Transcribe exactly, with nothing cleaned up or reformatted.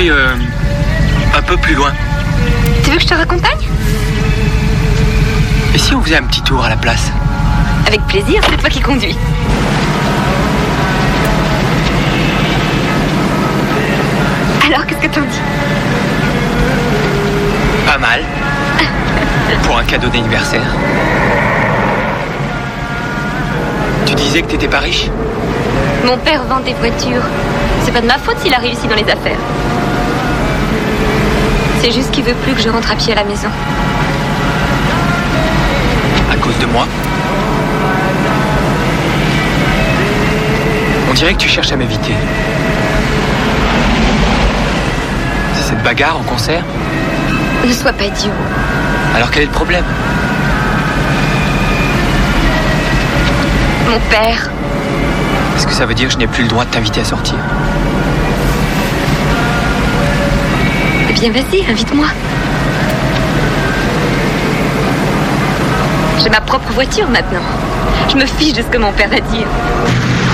aller euh, un peu plus loin. Tu veux que je te raccompagne? Et si on faisait un petit tour à la place? Avec plaisir, c'est toi qui conduis. Alors, qu'est-ce que t'en dis? Pas mal. Pour un cadeau d'anniversaire. Tu disais que t'étais pas riche? Mon père vend des voitures. C'est pas de ma faute s'il a réussi dans les affaires. C'est juste qu'il veut plus que je rentre à pied à la maison. À cause de moi? On dirait que tu cherches à m'éviter. C'est cette bagarre en concert? Ne sois pas idiot. Alors quel est le problème? Mon père. Est-ce que ça veut dire que je n'ai plus le droit de t'inviter à sortir? Eh bien, vas-y, invite-moi. J'ai ma propre voiture maintenant. Je me fiche de ce que mon père va dire.